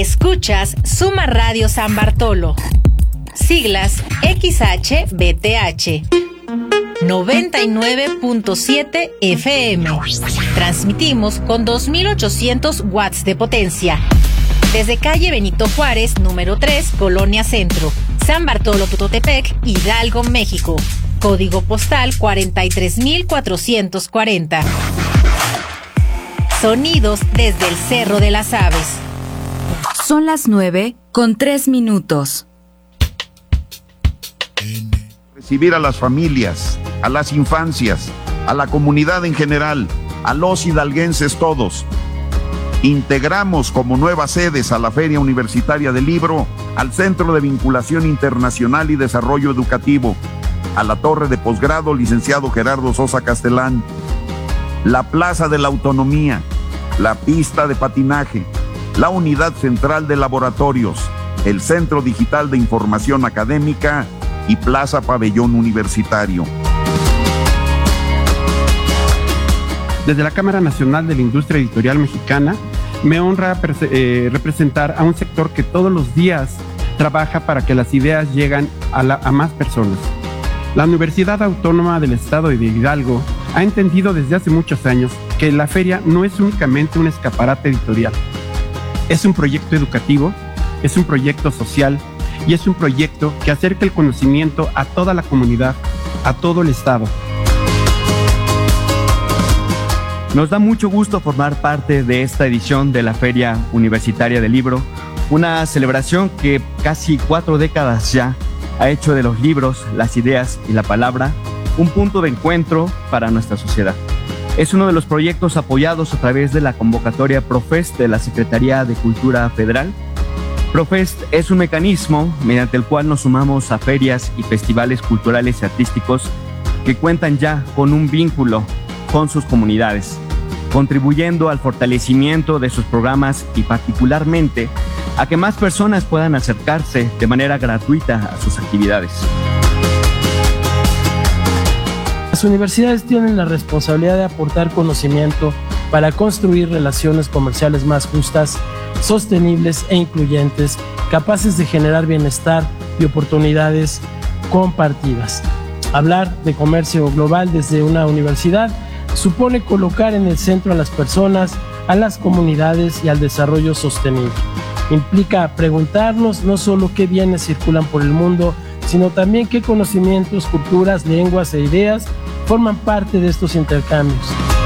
Escuchas Suma Radio San Bartolo. Siglas XHBTH. 99.7 FM. Transmitimos con 2.800 watts de potencia. Desde calle Benito Juárez, número 3, Colonia Centro, San Bartolo Tototepec, Hidalgo, México. Código postal 43.440. Sonidos desde el Cerro de las Aves. Son las 9:03. Recibir a las familias, a las infancias, a la comunidad en general, a los hidalguenses todos. Integramos como nuevas sedes a la Feria Universitaria del Libro, al Centro de Vinculación Internacional y Desarrollo Educativo, a la Torre de Posgrado Licenciado Gerardo Sosa Castellán, la Plaza de la Autonomía, la pista de patinaje, la Unidad Central de Laboratorios, el Centro Digital de Información Académica y Plaza Pabellón Universitario. Desde la Cámara Nacional de la Industria Editorial Mexicana, me honra representar a un sector que todos los días trabaja para que las ideas lleguen a más personas. La Universidad Autónoma del Estado de Hidalgo ha entendido desde hace muchos años que la feria no es únicamente un escaparate editorial. Es un proyecto educativo, es un proyecto social y es un proyecto que acerca el conocimiento a toda la comunidad, a todo el Estado. Nos da mucho gusto formar parte de esta edición de la Feria Universitaria del Libro, una celebración que casi 4 décadas ya ha hecho de los libros, las ideas y la palabra un punto de encuentro para nuestra sociedad. Es uno de los proyectos apoyados a través de la convocatoria Profest de la Secretaría de Cultura Federal. Profest es un mecanismo mediante el cual nos sumamos a ferias y festivales culturales y artísticos que cuentan ya con un vínculo con sus comunidades, contribuyendo al fortalecimiento de sus programas y particularmente a que más personas puedan acercarse de manera gratuita a sus actividades. Las universidades tienen la responsabilidad de aportar conocimiento para construir relaciones comerciales más justas, sostenibles e incluyentes, capaces de generar bienestar y oportunidades compartidas. Hablar de comercio global desde una universidad supone colocar en el centro a las personas, a las comunidades y al desarrollo sostenible. Implica preguntarnos no solo qué bienes circulan por el mundo, sino también qué conocimientos, culturas, lenguas e ideas forman parte de estos intercambios.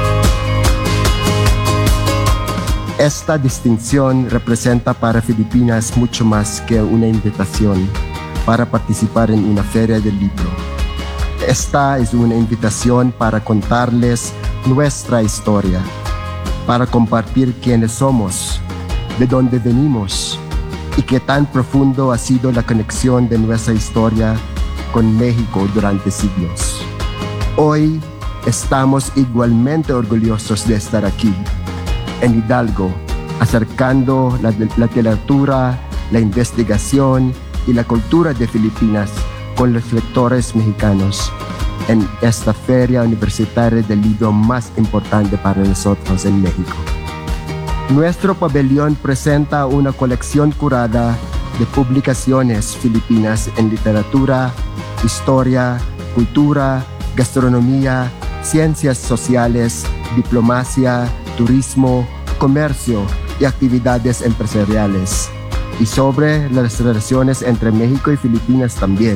Esta distinción representa para Filipinas mucho más que una invitación para participar en una feria del libro. Esta es una invitación para contarles nuestra historia, para compartir quiénes somos, de dónde venimos y qué tan profundo ha sido la conexión de nuestra historia con México durante siglos. Hoy estamos igualmente orgullosos de estar aquí, en Hidalgo, acercando la literatura, la investigación y la cultura de Filipinas con los lectores mexicanos en esta feria universitaria del libro más importante para nosotros en México. Nuestro pabellón presenta una colección curada de publicaciones filipinas en literatura, historia, cultura, gastronomía, ciencias sociales, diplomacia, turismo, comercio y actividades empresariales, y sobre las relaciones entre México y Filipinas también.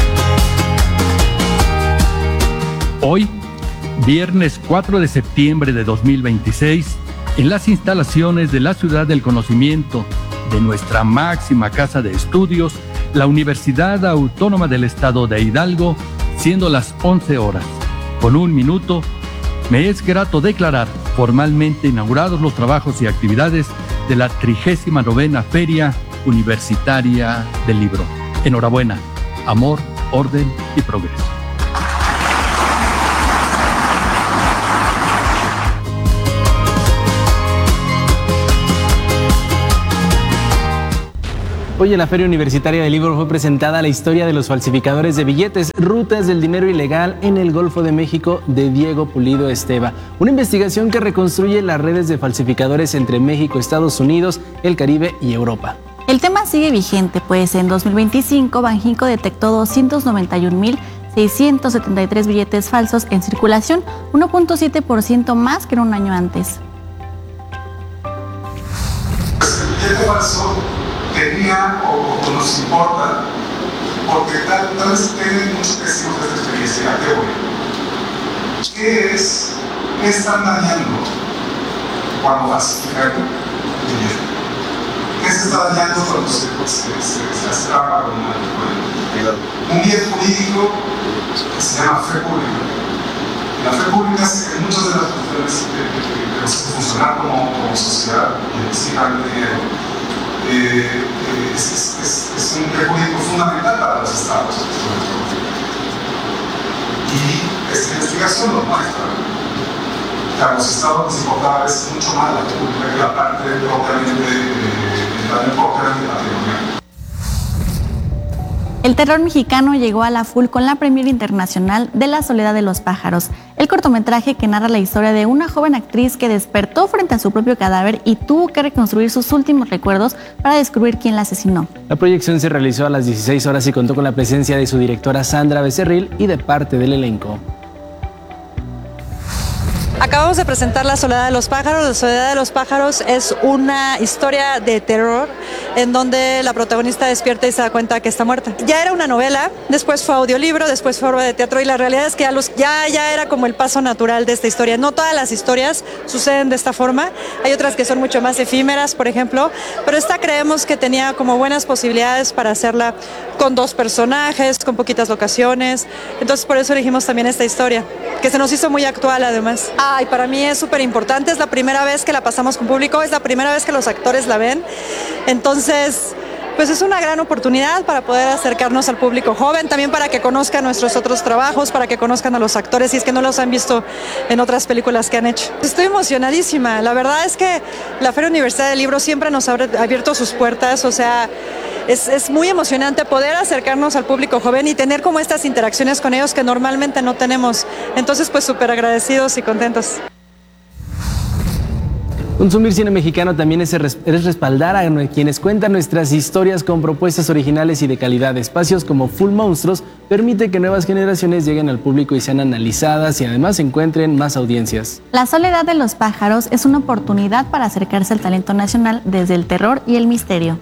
Hoy, viernes 4 de septiembre de 2026, en las instalaciones de la Ciudad del Conocimiento de nuestra máxima casa de estudios, la Universidad Autónoma del Estado de Hidalgo, siendo las 11 horas. Con 1 minuto, me es grato declarar formalmente inaugurados los trabajos y actividades de la 39ª Feria Universitaria del Libro. Enhorabuena, amor, orden y progreso. Hoy en la Feria Universitaria del Libro fue presentada la historia de los falsificadores de billetes, rutas del dinero ilegal en el Golfo de México, de Diego Pulido Esteva. Una investigación que reconstruye las redes de falsificadores entre México, Estados Unidos, el Caribe y Europa. El tema sigue vigente, pues en 2025 Banjico detectó 291.673 billetes falsos en circulación, 1.7% más que en un año antes. El billete falso tenía o nos importa, porque tal vez tienen mucho que decimos de esta experiencia. ¿A qué voy? ¿Qué están dañando cuando falsifican un billete? ¿Qué se está dañando cuando se atrapa con un bien jurídico que se llama fe pública? La fe pública hace que muchas de las cuestiones que nos hacen funcionar como sociedad y exijan dinero es un recurso fundamental para los estados. Y esta investigación lo muestra. Para los estados les importaba a veces mucho más la pública que la parte propiamente patrimonial. El terror mexicano llegó a la full con la premiere internacional de La Soledad de los Pájaros, el cortometraje que narra la historia de una joven actriz que despertó frente a su propio cadáver y tuvo que reconstruir sus últimos recuerdos para descubrir quién la asesinó. La proyección se realizó a las 16 horas y contó con la presencia de su directora Sandra Becerril y de parte del elenco. Acabamos de presentar La Soledad de los Pájaros. La Soledad de los Pájaros es una historia de terror en donde la protagonista despierta y se da cuenta que está muerta. Ya era una novela, después fue audiolibro, después fue obra de teatro y la realidad es que ya era como el paso natural de esta historia. No todas las historias suceden de esta forma, hay otras que son mucho más efímeras, por ejemplo, pero esta creemos que tenía como buenas posibilidades para hacerla con 2 personajes, con poquitas locaciones, entonces por eso elegimos también esta historia, que se nos hizo muy actual además. Y para mí es súper importante, es la primera vez que la pasamos con público, es la primera vez que los actores la ven, entonces pues es una gran oportunidad para poder acercarnos al público joven, también para que conozcan nuestros otros trabajos, para que conozcan a los actores si es que no los han visto en otras películas que han hecho. Estoy emocionadísima, la verdad es que la Feria Universitaria del Libro siempre nos ha abierto sus puertas, o sea, es muy emocionante poder acercarnos al público joven y tener como estas interacciones con ellos que normalmente no tenemos. Entonces, pues súper agradecidos y contentos. Consumir cine mexicano también es respaldar a quienes cuentan nuestras historias con propuestas originales y de calidad. Espacios como Full Monstruos permite que nuevas generaciones lleguen al público y sean analizadas y además encuentren más audiencias. La Soledad de los Pájaros es una oportunidad para acercarse al talento nacional desde el terror y el misterio.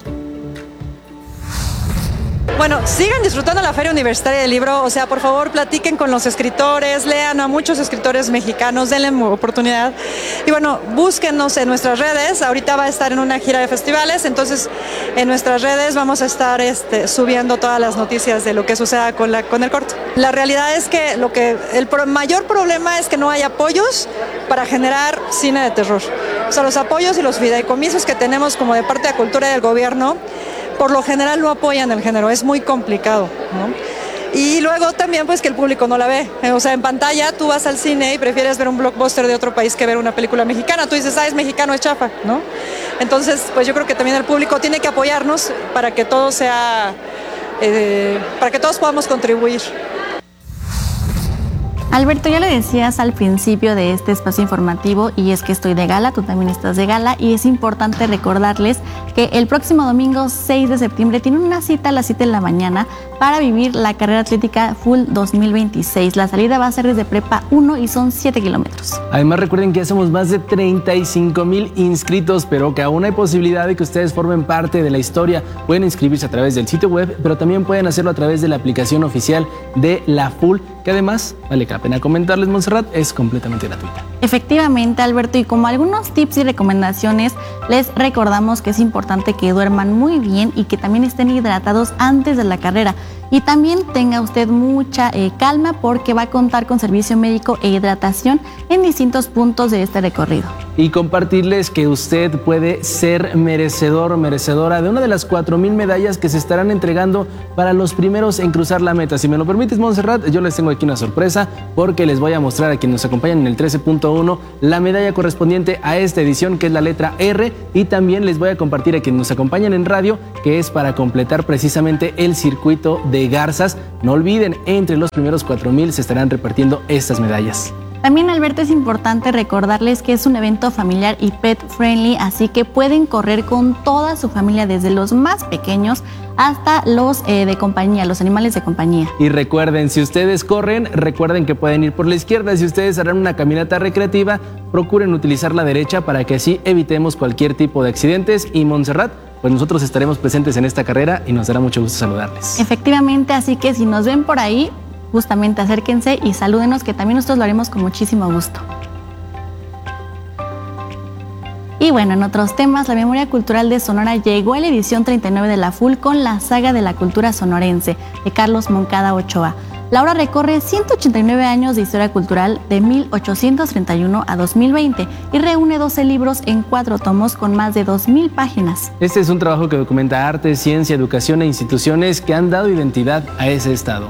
Bueno, sigan disfrutando la Feria Universitaria del Libro, o sea, por favor platiquen con los escritores, lean a muchos escritores mexicanos, denle oportunidad. Y bueno, búsquennos en nuestras redes, ahorita va a estar en una gira de festivales, entonces en nuestras redes vamos a estar subiendo todas las noticias de lo que suceda con el corto. La realidad es que el mayor problema es que no hay apoyos para generar cine de terror. O sea, los apoyos y los fideicomisos que tenemos como de parte de Cultura y del gobierno, por lo general no apoyan el género, es muy complicado, ¿no? Y luego también pues que el público no la ve, o sea, en pantalla tú vas al cine y prefieres ver un blockbuster de otro país que ver una película mexicana, tú dices, es mexicano, es chafa, ¿no? Entonces, pues yo creo que también el público tiene que apoyarnos para que todo para que todos podamos contribuir. Alberto, ya le decías al principio de este espacio informativo y es que estoy de gala, tú también estás de gala y es importante recordarles que el próximo domingo 6 de septiembre tienen una cita a las 7 de la mañana para vivir la carrera atlética Full 2026. La salida va a ser desde Prepa 1 y son 7 kilómetros. Además recuerden que ya somos más de 35,000 inscritos, pero que aún hay posibilidad de que ustedes formen parte de la historia. Pueden inscribirse a través del sitio web, pero también pueden hacerlo a través de la aplicación oficial de la Full, que además, vale la pena comentarles, Montserrat, es completamente gratuita. Efectivamente, Alberto, y como algunos tips y recomendaciones, les recordamos que es importante que duerman muy bien y que también estén hidratados antes de la carrera. Y también tenga usted mucha calma porque va a contar con servicio médico e hidratación en distintos puntos de este recorrido. Y compartirles que usted puede ser merecedor o merecedora de una de las 4,000 medallas que se estarán entregando para los primeros en cruzar la meta. Si me lo permites, Montserrat, yo les tengo aquí una sorpresa porque les voy a mostrar a quienes nos acompañan en el 13.1 la medalla correspondiente a esta edición, que es la letra R, y también les voy a compartir a quienes nos acompañan en radio, que es para completar precisamente el circuito de garzas. No olviden, entre los primeros 4,000 se estarán repartiendo estas medallas. También, Alberto, es importante recordarles que es un evento familiar y pet friendly, así que pueden correr con toda su familia, desde los más pequeños hasta los de compañía, los animales de compañía. Y recuerden, si ustedes corren, recuerden que pueden ir por la izquierda. Si ustedes harán una caminata recreativa, procuren utilizar la derecha para que así evitemos cualquier tipo de accidentes. Y Montserrat, pues nosotros estaremos presentes en esta carrera y nos dará mucho gusto saludarles. Efectivamente, así que si nos ven por ahí, justamente acérquense y salúdenos, que también nosotros lo haremos con muchísimo gusto. Y bueno, en otros temas, la Memoria Cultural de Sonora llegó a la edición 39 de la FUL con la saga de la cultura sonorense de Carlos Moncada Ochoa. La obra recorre 189 años de historia cultural de 1831 a 2020 y reúne 12 libros en 4 tomos con más de 2,000 páginas. Este es un trabajo que documenta arte, ciencia, educación e instituciones que han dado identidad a ese estado.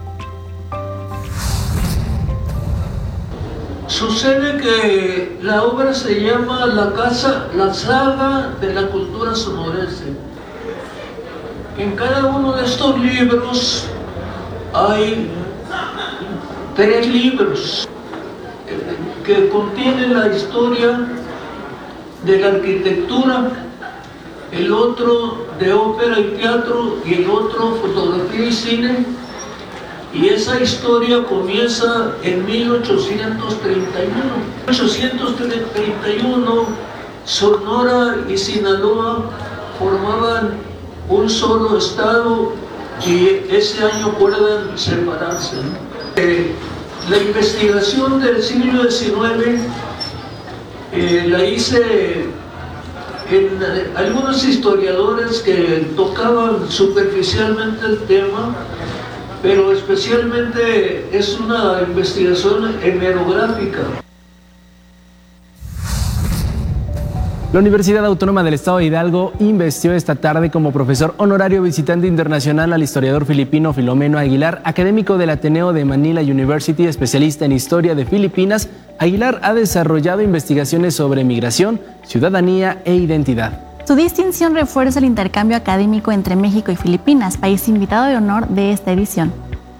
Sucede que la obra se llama La saga de la cultura sonorense. En cada uno de estos libros hay 3 libros que contienen la historia de la arquitectura, el otro de ópera y teatro y el otro fotografía y cine. Y esa historia comienza en 1831. En 1831, Sonora y Sinaloa formaban un solo estado y ese año acuerdan separarse. La investigación del siglo XIX la hice en algunos historiadores que tocaban superficialmente el tema, pero especialmente es una investigación hemerográfica. La Universidad Autónoma del Estado de Hidalgo investió esta tarde como profesor honorario visitante internacional al historiador filipino Filomeno Aguilar, académico del Ateneo de Manila University, especialista en historia de Filipinas. Aguilar ha desarrollado investigaciones sobre migración, ciudadanía e identidad. Su distinción refuerza el intercambio académico entre México y Filipinas, país invitado de honor de esta edición.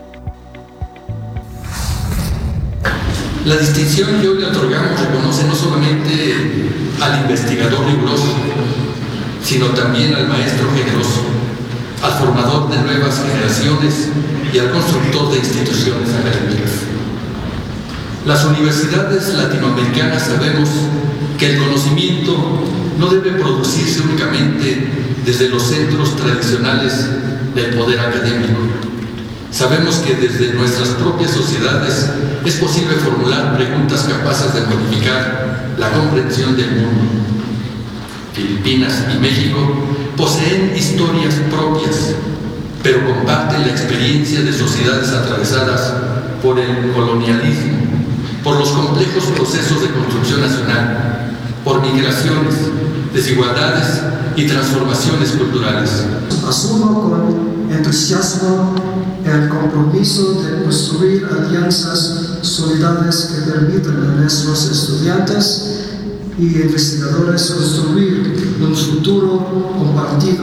La distinción que hoy le otorgamos reconoce no solamente al investigador riguroso, sino también al maestro generoso, al formador de nuevas generaciones y al constructor de instituciones académicas. Las universidades latinoamericanas sabemos que el conocimiento no debe producirse únicamente desde los centros tradicionales del poder académico. Sabemos que desde nuestras propias sociedades es posible formular preguntas capaces de modificar la comprensión del mundo. Filipinas y México poseen historias propias, pero comparten la experiencia de sociedades atravesadas por el colonialismo, por los complejos procesos de construcción nacional, por migraciones, desigualdades y transformaciones culturales. Asumo con entusiasmo el compromiso de construir alianzas solidarias que permitan a nuestros estudiantes y investigadores construir un futuro compartido.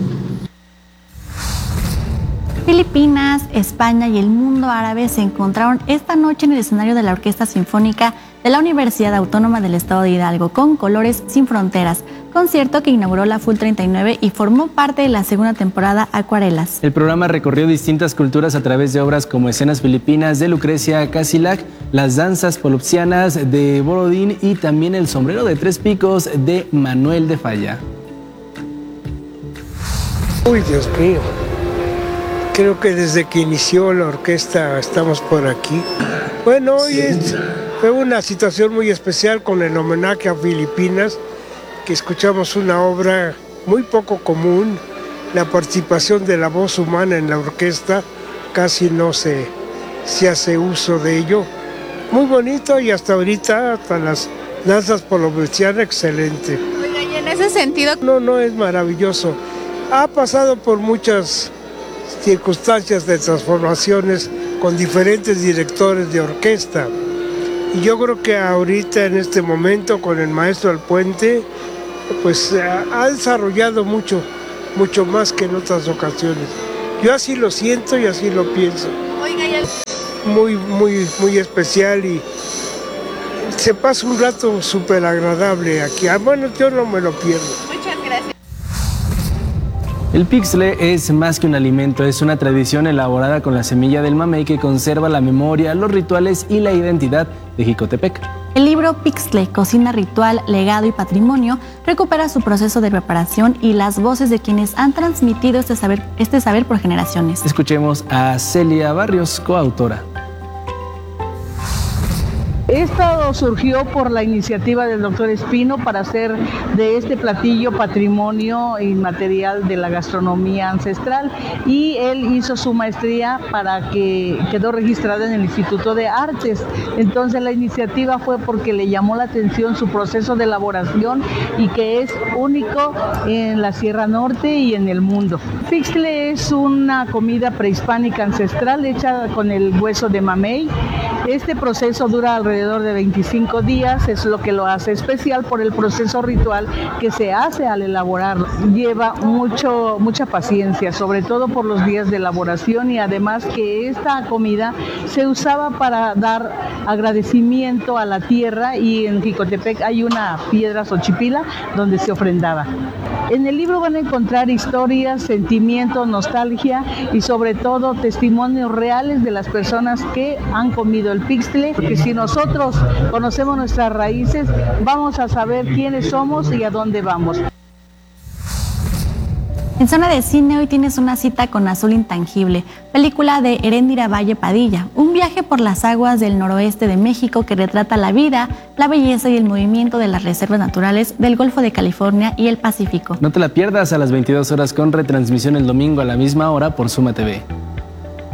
Filipinas, España y el mundo árabe se encontraron esta noche en el escenario de la Orquesta Sinfónica de la Universidad Autónoma del Estado de Hidalgo con Colores Sin Fronteras, concierto que inauguró la FUL 39 y formó parte de la segunda temporada Acuarelas. El programa recorrió distintas culturas a través de obras como Escenas Filipinas de Lucrecia Casilac, Las Danzas Polopsianas de Borodín y también El Sombrero de 3 Picos de Manuel de Falla. Uy, Dios mío. Creo que desde que inició la orquesta estamos por aquí. Bueno, hoy fue una situación muy especial con el homenaje a Filipinas, que escuchamos una obra muy poco común, la participación de la voz humana en la orquesta, casi no se hace uso de ello. Muy bonito, y hasta ahorita, hasta las danzas polovresianas, excelente. Oiga, y en ese sentido... No, es maravilloso. Ha pasado por muchas circunstancias de transformaciones con diferentes directores de orquesta. Y yo creo que ahorita, en este momento, con el maestro Alpuente, pues ha desarrollado mucho más que en otras ocasiones. Yo así lo siento y así lo pienso. Oiga, y muy especial, y se pasa un rato súper agradable aquí. Bueno, yo no me lo pierdo. Muchas gracias. El pixtle es más que un alimento, es una tradición elaborada con la semilla del mamey que conserva la memoria, los rituales y la identidad de Jicotepec. El libro Pixtle, Cocina Ritual, Legado y Patrimonio recupera su proceso de preparación y las voces de quienes han transmitido este saber por generaciones. Escuchemos a Celia Barrios, coautora. Esto surgió por la iniciativa del doctor Espino para hacer de este platillo patrimonio inmaterial de la gastronomía ancestral, y él hizo su maestría para que quedó registrada en el Instituto de Artes. Entonces la iniciativa fue porque le llamó la atención su proceso de elaboración y que es único en la Sierra Norte y en el mundo. Pixtle es una comida prehispánica ancestral hecha con el hueso de mamey. Este proceso dura alrededor de 25 días, es lo que lo hace especial por el proceso ritual que se hace al elaborarlo. Lleva mucha paciencia, sobre todo por los días de elaboración, y además que esta comida se usaba para dar agradecimiento a la tierra, y en Jicotepec hay una piedra Xochipila donde se ofrendaba. En el libro van a encontrar historias, sentimientos, nostalgia y sobre todo testimonios reales de las personas que han comido el pixtle, porque si nosotros conocemos nuestras raíces, vamos a saber quiénes somos y a dónde vamos. En Zona de Cine hoy tienes una cita con Azul Intangible, película de Heréndira Valle Padilla, un viaje por las aguas del noroeste de México que retrata la vida, la belleza y el movimiento de las reservas naturales del Golfo de California y el Pacífico. No te la pierdas a las 22 horas con retransmisión el domingo a la misma hora por Suma TV.